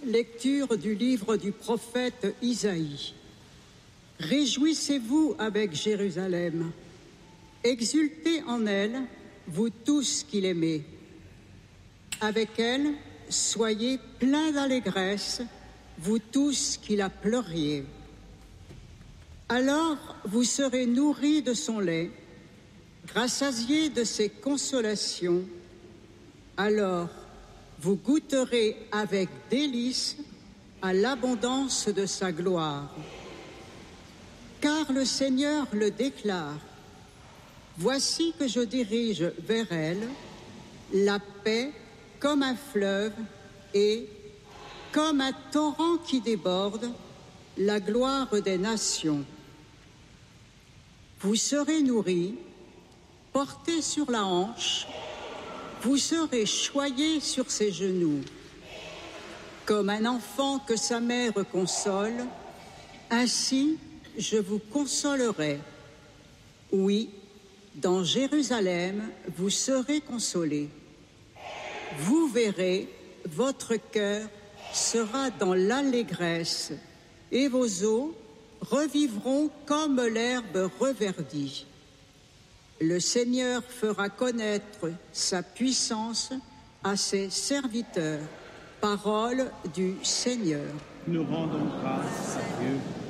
Lecture du livre du prophète Isaïe. Réjouissez-vous avec Jérusalem. Exultez en elle, vous tous qui l'aimez. Avec elle, soyez pleins d'allégresse, vous tous qui la pleuriez. Alors vous serez nourris de son lait, rassasiés de ses consolations. Alors vous goûterez avec délice à l'abondance de sa gloire. Car le Seigneur le déclare. Voici que je dirige vers elle la paix comme un fleuve et, comme un torrent qui déborde, la gloire des nations. Vous serez nourris, portés sur la hanche, vous serez choyés sur ses genoux. Comme un enfant que sa mère console, ainsi je vous consolerai. Oui, dans Jérusalem, vous serez consolés. Vous verrez, votre cœur sera dans l'allégresse, et vos os revivront comme l'herbe reverdie. Le Seigneur fera connaître sa puissance à ses serviteurs. Parole du Seigneur. Nous rendons grâce à Dieu.